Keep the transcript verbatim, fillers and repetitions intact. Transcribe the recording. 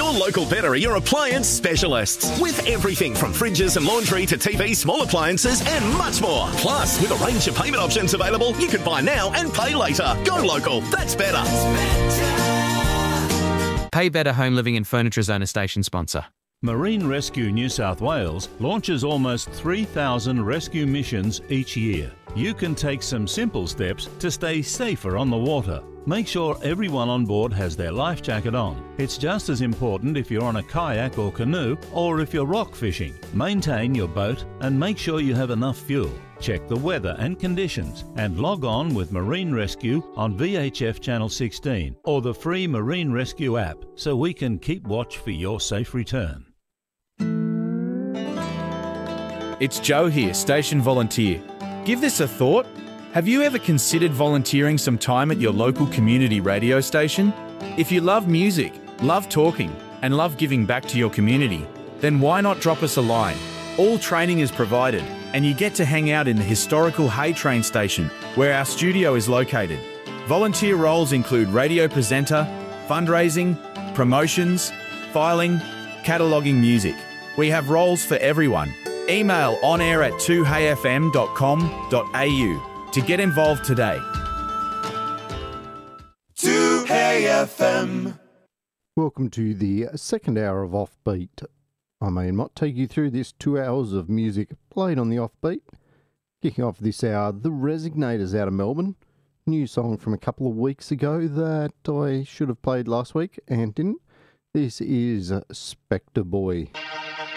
Your local Better are your appliance specialists. With everything from fridges and laundry to T V, small appliances and much more. Plus, with a range of payment options available, you can buy now and pay later. Go local. That's better. Pay Better Home Living and Furniture Zone station sponsor. Marine Rescue New South Wales launches almost three thousand rescue missions each year. You can take some simple steps to stay safer on the water. Make sure everyone on board has their life jacket on. It's just as important if you're on a kayak or canoe or if you're rock fishing. Maintain your boat and make sure you have enough fuel. Check the weather and conditions and log on with Marine Rescue on V H F Channel sixteen or the free Marine Rescue app so we can keep watch for your safe return. It's Joe here, station volunteer. Give this a thought. Have you ever considered volunteering some time at your local community radio station? If you love music, love talking, and love giving back to your community, then why not drop us a line? All training is provided, and you get to hang out in the historical Hay train station, where our studio is located. Volunteer roles include radio presenter, fundraising, promotions, filing, cataloguing music. We have roles for everyone. Email onair at two hay f m dot com dot a u to get involved today. two Hay F M. Welcome to the second hour of Offbeat. I'm Ian Mott, take you through this two hours of music played on the Offbeat. Kicking off this hour, The Resignators out of Melbourne. New song from a couple of weeks ago that I should have played last week and didn't. This is Spectre Boy.